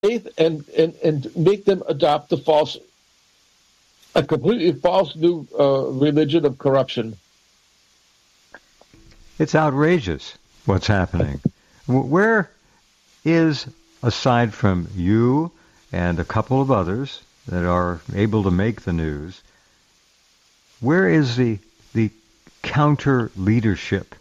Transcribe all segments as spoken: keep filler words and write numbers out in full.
faith and, and, and make them adopt the false, a completely false new uh, religion of corruption. It's outrageous what's happening. Where is, aside from you and a couple of others that are able to make the news, where is the the counter leadership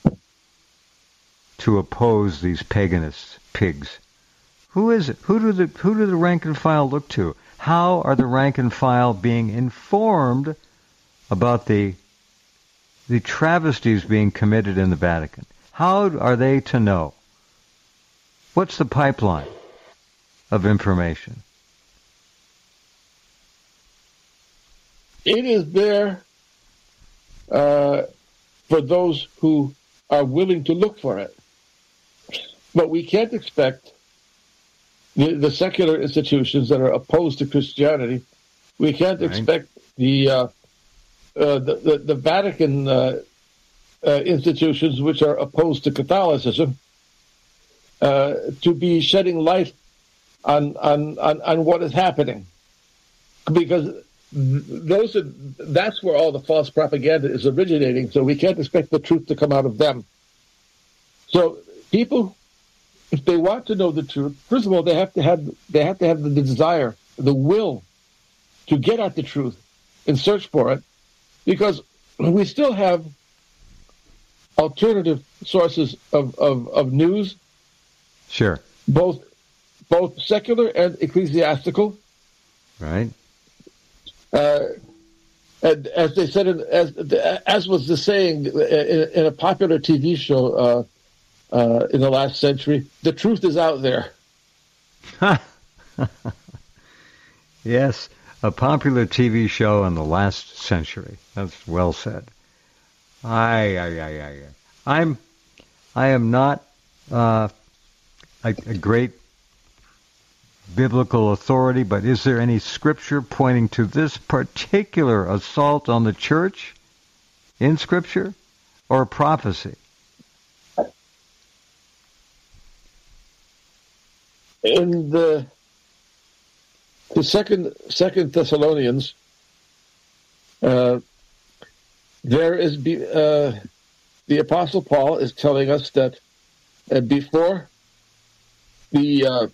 to oppose these paganist pigs? Who is it? Who do the who do the rank and file look to? How are the rank and file being informed about the the travesties being committed in the Vatican? How are they to know? What's the pipeline of information? It is there uh, for those who are willing to look for it. But we can't expect the, the secular institutions that are opposed to Christianity, we can't right. expect the, uh, uh, the, the the Vatican uh, uh, institutions, which are opposed to Catholicism, uh, to be shedding light on, on on on what is happening, because those are, that's where all the false propaganda is originating. So we can't expect the truth to come out of them. So people, if they want to know the truth, first of all, they have to have they have to have the desire, the will, to get at the truth and search for it, because we still have alternative sources of, of, of news. Sure. Both both secular and ecclesiastical. Right. Uh, and as they said, in, as as was the saying in, in a popular T V show uh, uh, in the last century, the truth is out there. Yes, a popular T V show in the last century. That's well said. I, I, I, I, I'm, I am not uh, a, a great biblical authority, but is there any scripture pointing to this particular assault on the church in scripture or prophecy? In the the second second Thessalonians, uh, there is be, uh, the Apostle Paul is telling us that uh, before the uh,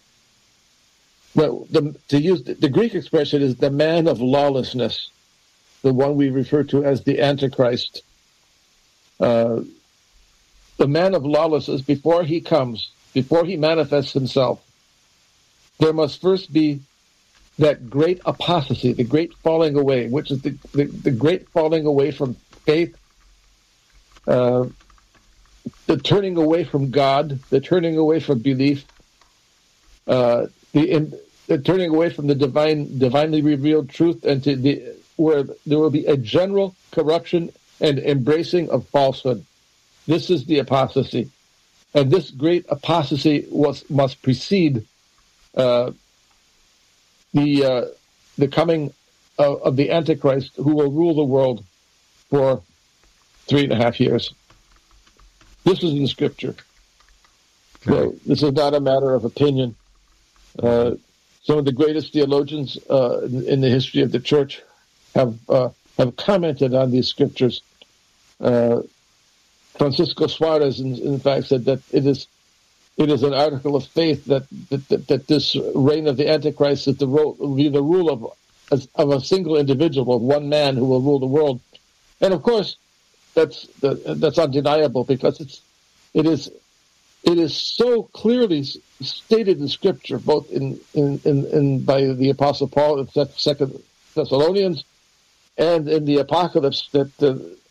Well, the, to use the, the Greek expression is the man of lawlessness, the one we refer to as the Antichrist. Uh, the man of lawlessness, before he comes, before he manifests himself, there must first be that great apostasy, the great falling away, which is the, the, the great falling away from faith, uh, the turning away from God, the turning away from belief, uh, the in, The turning away from the divine, divinely revealed truth, and to the where there will be a general corruption and embracing of falsehood. This is the apostasy, and this great apostasy was must precede uh, the uh, the coming of, of the Antichrist, who will rule the world for three and a half years. This is in the Scripture. Okay. So this is not a matter of opinion. Uh, Some of the greatest theologians uh, in, in the history of the church have uh, have commented on these scriptures. Uh, Francisco Suarez, in, in fact, said that it is it is an article of faith that that, that, that this reign of the Antichrist is the ro- will be the rule of of a single individual, of one man who will rule the world. And of course, that's that's undeniable, because it's it is. It is so clearly stated in Scripture, both in, in, in, in by the Apostle Paul in Second Thessalonians and in the Apocalypse, that uh,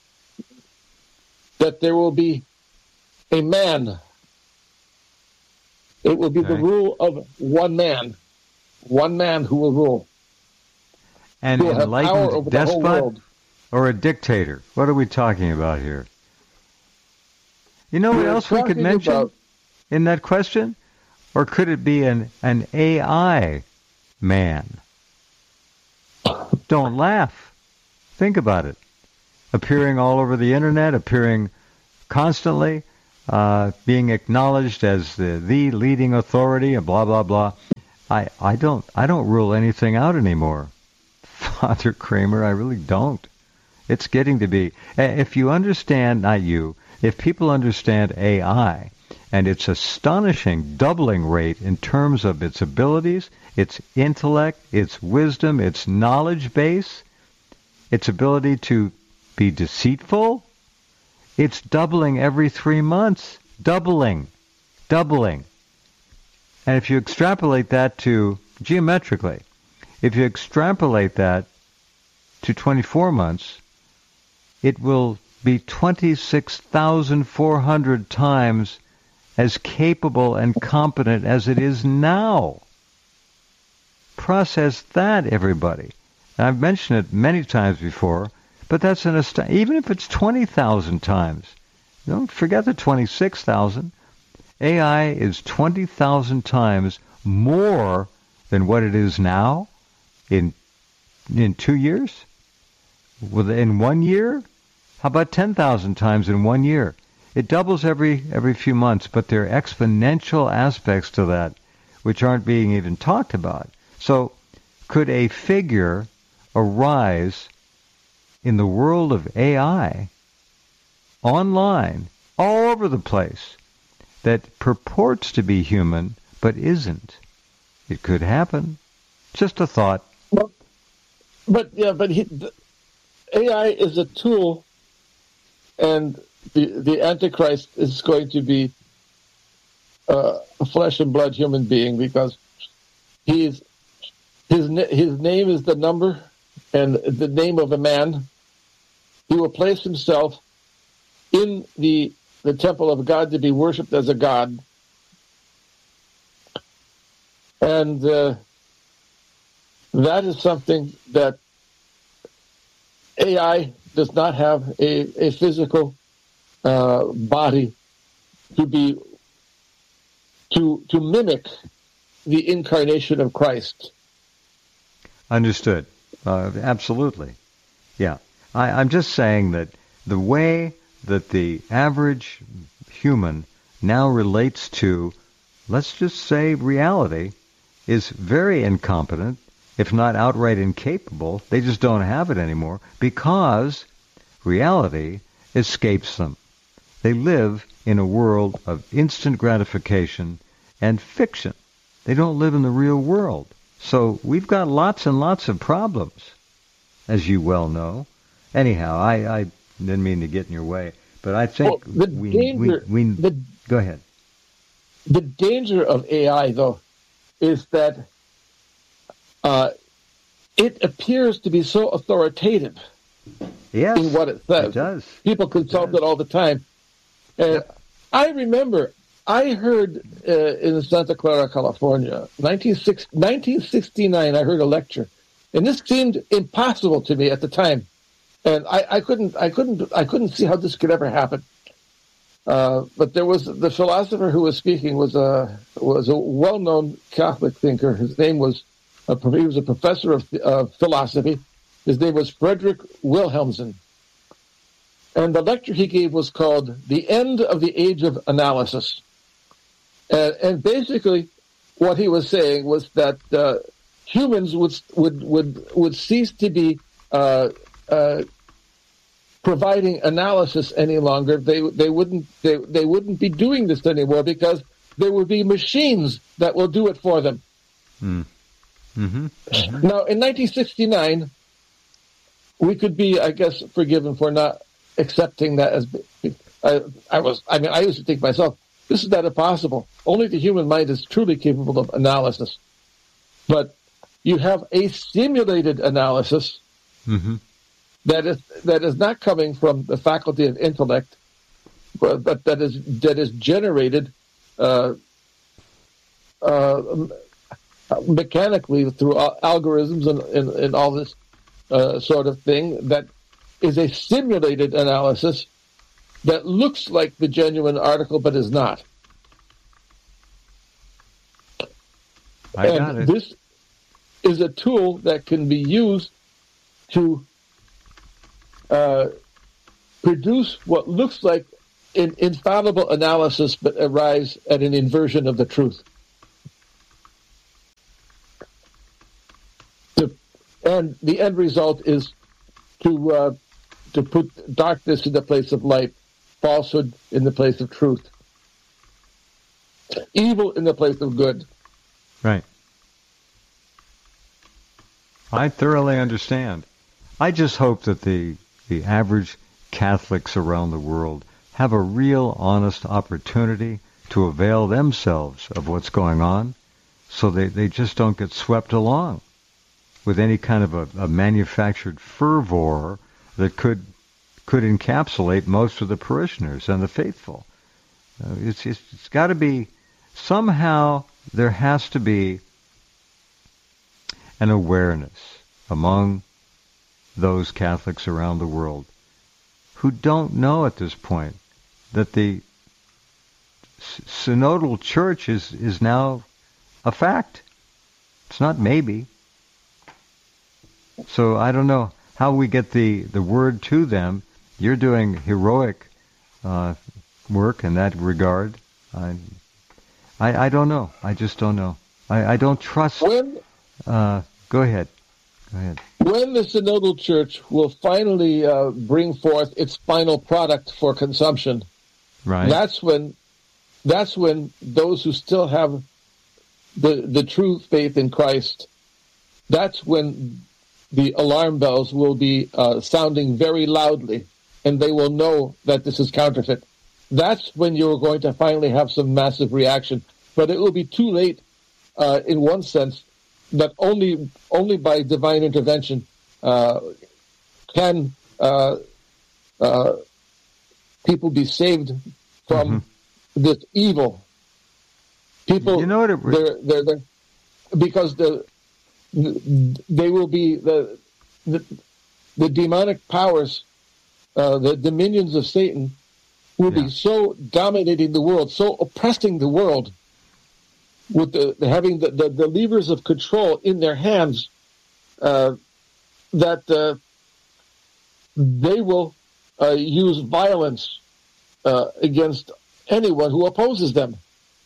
that there will be a man. It will be okay. The rule of one man, one man who will rule. An enlightened despot or a dictator? What are we talking about here? You know what We're else we could mention about, in that question? Or could it be an, an A I man? Don't laugh. Think about it. Appearing all over the internet, appearing constantly, uh, being acknowledged as the, the leading authority, and blah blah blah. I, I don't I don't rule anything out anymore, Father Kramer. I really don't. It's getting to be. If you understand, not you, if people understand A I and its astonishing doubling rate in terms of its abilities, its intellect, its wisdom, its knowledge base, its ability to be deceitful, it's doubling every three months. Doubling. Doubling. And if you extrapolate that to, geometrically, if you extrapolate that to twenty-four months, it will be twenty-six thousand four hundred times as capable and competent as it is now. Process that, everybody. And I've mentioned it many times before, but that's an ast- even if it's twenty thousand times. Don't forget the twenty-six thousand. A I is twenty thousand times more than what it is now in in two years? In one year? How about ten thousand times in one year? It doubles every every few months, but there are exponential aspects to that which aren't being even talked about. So could a figure arise in the world of A I, online, all over the place, that purports to be human but isn't? It could happen. Just a thought. Well, but yeah, but he, the, A I is a tool, and the the Antichrist is going to be uh, a flesh and blood human being, because he's his his name is the number and the name of a man. He will place himself in the the temple of God to be worshipped as a god. And uh, that is something that A I does not have a, a physical uh, body to be to to mimic the incarnation of Christ. Understood. Uh, absolutely. Yeah. I, I'm just saying that the way that the average human now relates to, let's just say, reality, is very incompetent, if not outright incapable. They just don't have it anymore because reality escapes them. They live in a world of instant gratification and fiction. They don't live in the real world. So we've got lots and lots of problems, as you well know. Anyhow, I, I didn't mean to get in your way, but I think well, the we, danger, we, we the, go ahead. The danger of A I, though, is that uh, it appears to be so authoritative yes, in what it says. It does. People consult it, it all the time. And yep. I remember I heard uh, in Santa Clara, California, nineteen sixty-nine, I heard a lecture. And this seemed impossible to me at the time. And I, I couldn't, I couldn't, I couldn't see how this could ever happen. Uh, but there was the philosopher who was speaking was a was a well-known Catholic thinker. His name was a, he was a professor of uh, philosophy. His name was Frederick Wilhelmsen, and the lecture he gave was called "The End of the Age of Analysis." And, and basically, what he was saying was that uh, humans would would would would cease to be uh, uh, providing analysis any longer. They they wouldn't they, they wouldn't be doing this anymore because there would be machines that will do it for them. Mm. Mm-hmm. Mm-hmm. Now, in nineteen sixty-nine, we could be, I guess, forgiven for not accepting that as. I, I was. I mean, I used to think myself, this is not impossible. Only the human mind is truly capable of analysis. But you have a simulated analysis. Mm-hmm. That is that is not coming from the faculty of intellect, but, but that is that is generated uh, uh, mechanically through algorithms and, and, and all this uh, sort of thing. That is a simulated analysis that looks like the genuine article, but is not. I and got it. This is a tool that can be used to Uh, produce what looks like in, infallible analysis but arrives at an inversion of the truth. The, and the end result is to uh, to put darkness in the place of light, falsehood in the place of truth, evil in the place of good. Right. I thoroughly understand. I just hope that the the average Catholics around the world have a real, honest opportunity to avail themselves of what's going on, so they, they just don't get swept along with any kind of a, a manufactured fervor that could could encapsulate most of the parishioners and the faithful. Uh, it's it's, it's got to be, somehow there has to be an awareness among those Catholics around the world who don't know at this point that the synodal church is, is now a fact. It's not maybe. So I don't know how we get the, the word to them. You're doing heroic uh, work in that regard. I, I I don't know. I just don't know. I, I don't trust. When, uh, go ahead. Go ahead. When the synodal church will finally uh, bring forth its final product for consumption, right? That's when, that's when those who still have the the true faith in Christ, that's when the alarm bells will be uh, sounding very loudly, and they will know that this is counterfeit. That's when you're going to finally have some massive reaction. But it will be too late, uh, in one sense, that only only by divine intervention uh, can uh, uh, people be saved from mm-hmm. this evil. People, you know what it re- they're, they're, they're, because the they will be the the, the demonic powers, uh, the dominions of Satan, will yeah. be so dominating the world, so oppressing the world, with the, the having the, the, the levers of control in their hands, uh, that uh, they will uh, use violence uh, against anyone who opposes them.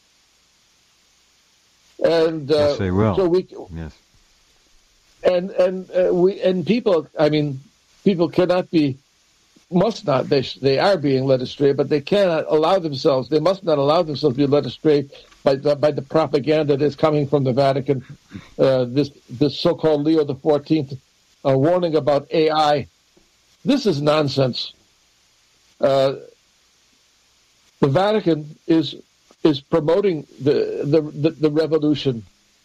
And uh, yes, they will. So we, yes. And and uh, we and people. I mean, people cannot be, must not. They they are being led astray, but they cannot allow themselves. They must not allow themselves to be led astray by the, by the propaganda that's coming from the Vatican. Uh, this this so-called Leo the Fourteenth uh, warning about A I. This is nonsense. Uh, the Vatican is is promoting the the the, the revolution.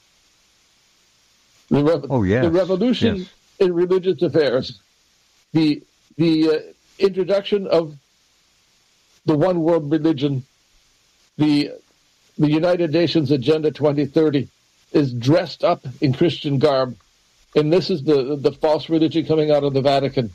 The, rev- oh, yes. the revolution yes. in religious affairs, the the uh, introduction of the one world religion, the the United Nations Agenda twenty thirty is dressed up in Christian garb, and this is the the false religion coming out of the Vatican.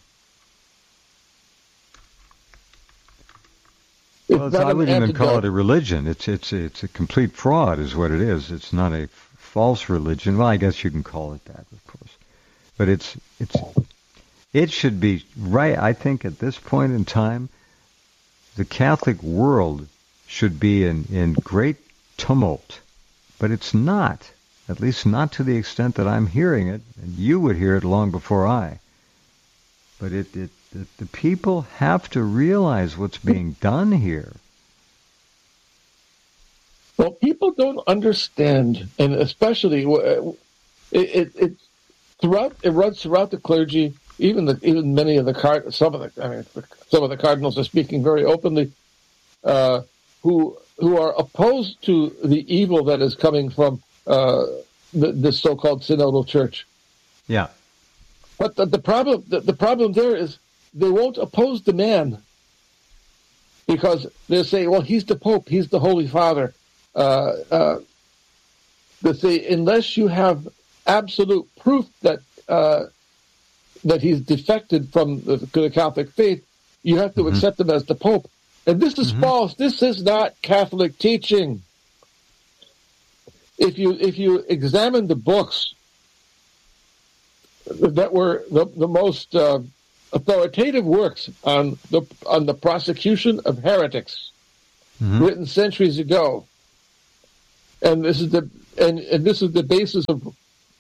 Well, it's, I wouldn't even call it a religion. It's it's it's a complete fraud, is what it is. It's not a false religion. Well, I guess you can call it that, of course. But it's it's it should be right. I think at this point in time, the Catholic world should be in, in great tumult, but it's not. At least not to the extent that I'm hearing it, and you would hear it long before I. But it, it the, the people have to realize what's being done here. Well, people don't understand, and especially it, it, it throughout it runs throughout the clergy. Even the even many of the card some of the I mean some of the cardinals are speaking very openly, uh, who who are opposed to the evil that is coming from uh, the, the so-called synodal church. Yeah, but the, the problem the, the problem there is they won't oppose the man, because they say, well, he's the Pope, he's the Holy Father. Uh, uh, they say, unless you have absolute proof that uh, that he's defected from the, the Catholic faith, you have to mm-hmm. accept him as the Pope. And this is mm-hmm. false. This is not Catholic teaching. If you if you examine the books that were the, the most uh, authoritative works on the on the prosecution of heretics, mm-hmm. written centuries ago, and this is the and, and this is the basis of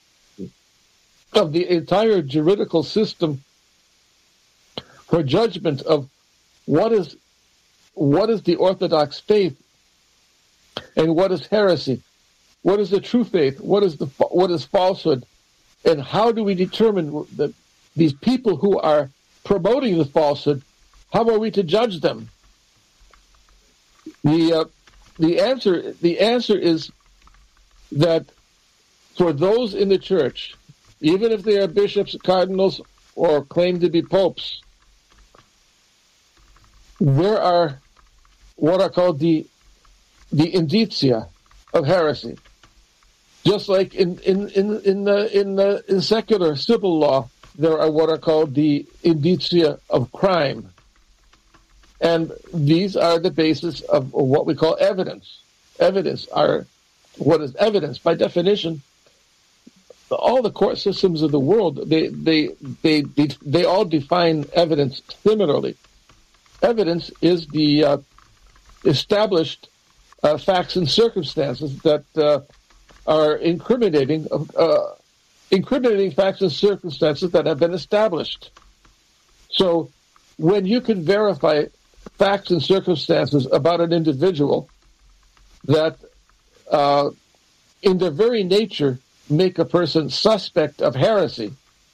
of the entire juridical system for judgment of what is what is the Orthodox faith and what is heresy, what is the true faith, what is the what is falsehood, and how do we determine that these people who are promoting the falsehood, how are we to judge them? The uh, the answer the answer is that for those in the church, even if they are bishops, cardinals, or claim to be popes, there are what are called the the indicia of heresy. Just like in in in in the in the in secular civil law, there are what are called the indicia of crime, and these are the basis of what we call evidence. Evidence are what is evidence by definition. All the court systems of the world, they they they they, they all define evidence similarly. Evidence is the uh, established uh, facts and circumstances that uh, are incriminating, uh, incriminating facts and circumstances that have been established. So, when you can verify facts and circumstances about an individual that, uh, in their very nature, make a person suspect of heresy,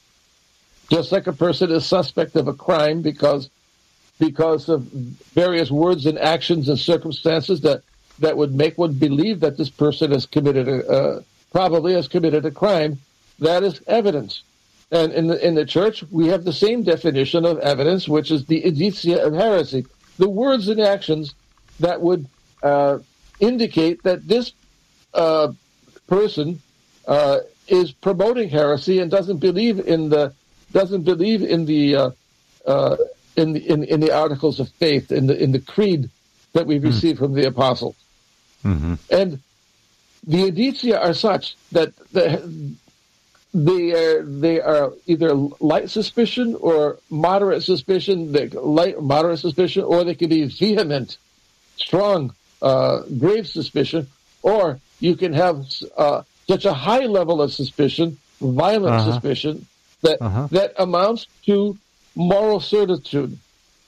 just like a person is suspect of a crime because because of various words and actions and circumstances that, that would make one believe that this person has committed a, uh, probably has committed a crime. That is evidence. And in the, in the church, we have the same definition of evidence, which is the indicia of heresy, the words and actions that would uh, indicate that this uh, person uh, is promoting heresy and doesn't believe in the doesn't believe in the uh, uh, in the in, in the articles of faith, in the in the creed that we've mm. received from the apostles. Mm-hmm. And the indicia are such that the, they are they are either light suspicion or moderate suspicion, they, light moderate suspicion, or they can be vehement, strong, uh, grave suspicion, or you can have uh, such a high level of suspicion, violent uh-huh. suspicion, that uh-huh. that amounts to moral certitude.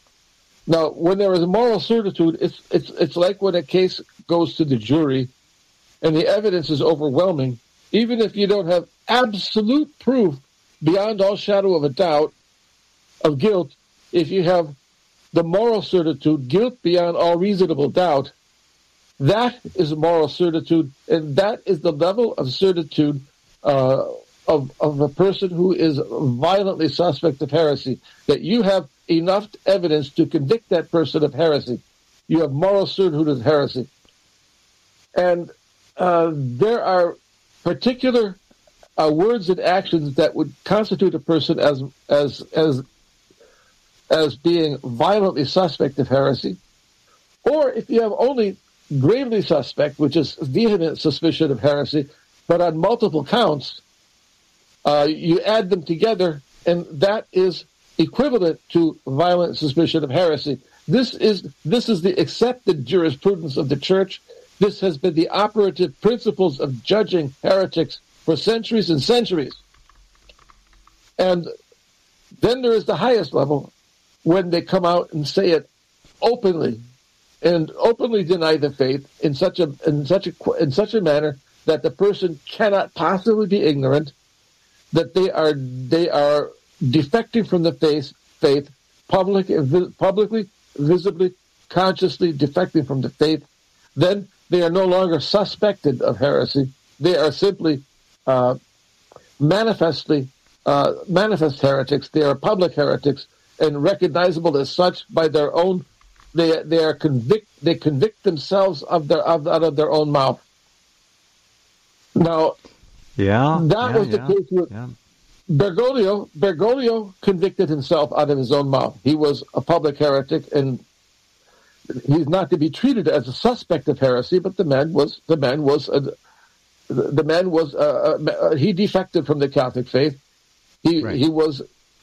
Now, when there is a moral certitude, it's it's it's like when a case goes to the jury, and the evidence is overwhelming. Even if you don't have absolute proof beyond all shadow of a doubt of guilt, if you have the moral certitude, guilt beyond all reasonable doubt, that is moral certitude, and that is the level of certitude uh, of of a person who is violently suspect of heresy, that you have enough evidence to convict that person of heresy. You have moral certitude of heresy. And uh, there are particular uh, words and actions that would constitute a person as as as as being violently suspect of heresy. Or if you have only gravely suspect, which is vehement suspicion of heresy, but on multiple counts, uh, you add them together, and that is equivalent to violent suspicion of heresy. This is this is the accepted jurisprudence of the Church. This has been the operative principles of judging heretics for centuries and centuries. And then there is the highest level, when they come out and say it openly, and openly deny the faith in such a in such a in such a manner that the person cannot possibly be ignorant, that they are they are defecting from the faith, faith public, publicly, visibly, consciously defecting from the faith. Then they are no longer suspected of heresy. They are simply uh, manifestly uh, manifest heretics. They are public heretics and recognizable as such by their own. They they are convict. They convict themselves of their of, out of their own mouth. Now, yeah, that yeah, was the yeah, case with yeah. Bergoglio. Bergoglio convicted himself out of his own mouth. He was a public heretic, and he's not to be treated as a suspect of heresy. But the man was the man was a, the man was uh, uh, he defected from the Catholic faith. He right. he was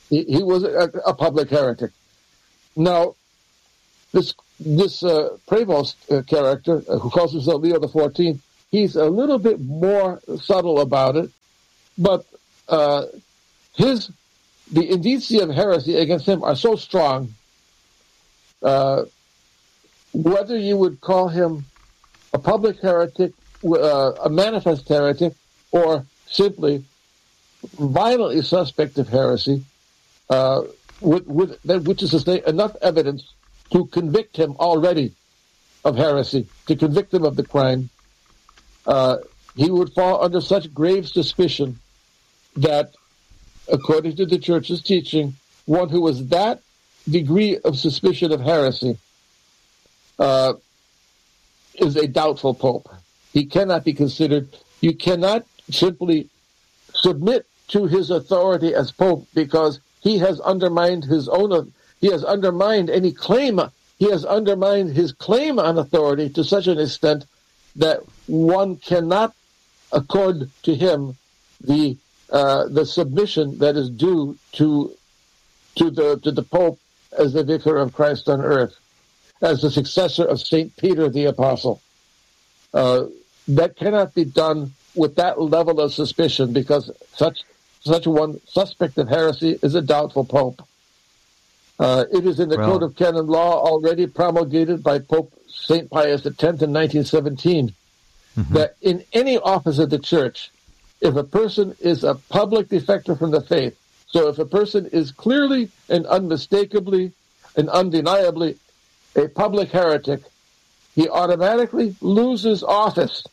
he, he was a, a public heretic. Now, this this uh, Prevost uh, character, uh, who calls himself Leo the fourteenth, he's a little bit more subtle about it, but uh, his the indicia of heresy against him are so strong. Uh, whether you would call him a public heretic, uh, a manifest heretic, or simply violently suspect of heresy, uh, with, with, which is to say, enough evidence to convict him already of heresy, to convict him of the crime, uh, he would fall under such grave suspicion that, according to the Church's teaching, one who was that degree of suspicion of heresy uh, is a doubtful pope. He cannot be considered. You cannot simply submit to his authority as pope because he has undermined his own. He has undermined any claim. He has undermined his claim on authority to such an extent that one cannot accord to him the uh, the submission that is due to to the to the Pope as the vicar of Christ on earth, as the successor of Saint Peter the Apostle. Uh, that cannot be done with that level of suspicion, because such such one suspect of heresy is a doubtful pope. Uh, it is in the well, Code of Canon Law already promulgated by Pope Saint Pius X in nineteen seventeen mm-hmm. that in any office of the Church, if a person is a public defector from the faith, so if a person is clearly and unmistakably and undeniably a public heretic, he automatically loses office.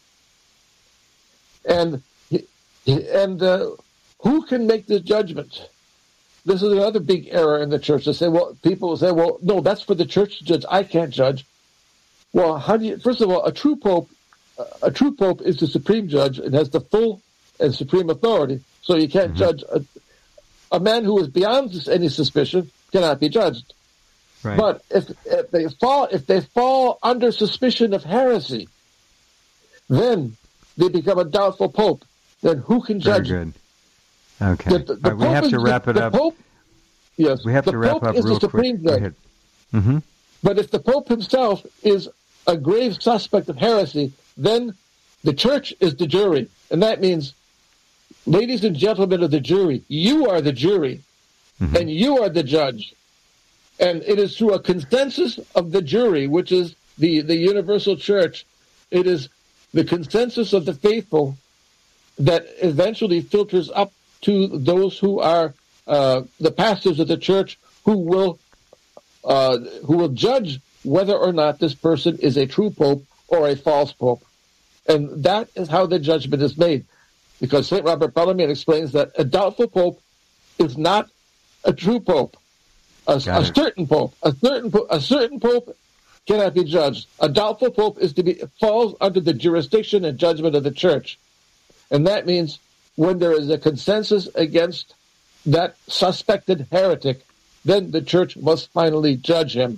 And he, and uh, who can make this judgment? This is another big error in the Church. They say, well, people will say, well, no, that's for the Church to judge. I can't judge. Well, how do you? First of all, a true pope, a true pope is the supreme judge and has the full and supreme authority. So you can't mm-hmm. judge a, a man who is beyond any suspicion cannot be judged. Right. But if, if they fall, if they fall under suspicion of heresy, then they become a doubtful pope. Then who can judge? Very good. Okay. The, the, the right, we have to wrap it the, up. The Pope, yes. We have the to wrap Pope up is real the supreme quick. Go ahead. Mm-hmm. But if the Pope himself is a grave suspect of heresy, then the Church is the jury. And that means, ladies and gentlemen of the jury, you are the jury, mm-hmm. and you are the judge. And it is through a consensus of the jury, which is the, the universal Church, it is the consensus of the faithful that eventually filters up to those who are uh, the pastors of the Church, who will uh, who will judge whether or not this person is a true pope or a false pope. And that is how the judgment is made. Because Saint Robert Bellarmine explains that a doubtful pope is not a true pope. A, a certain pope, a certain po- a certain pope cannot be judged. A doubtful pope is to be falls under the jurisdiction and judgment of the Church. And that means when there is a consensus against that suspected heretic, then the Church must finally judge him.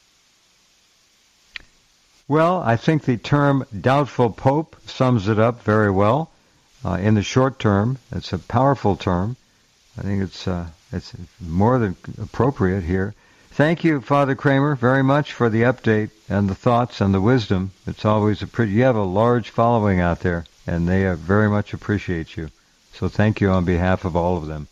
Well, I think the term doubtful pope sums it up very well. Uh, in the short term, it's a powerful term. I think it's uh, it's more than appropriate here. Thank you, Father Kramer, very much for the update and the thoughts and the wisdom. It's always a pretty, you have a large following out there, and they uh, very much appreciate you. So thank you on behalf of all of them.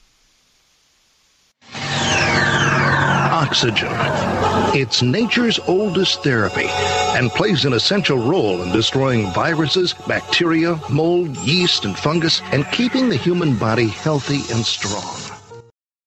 Oxygen. It's nature's oldest therapy and plays an essential role in destroying viruses, bacteria, mold, yeast, and fungus, and keeping the human body healthy and strong.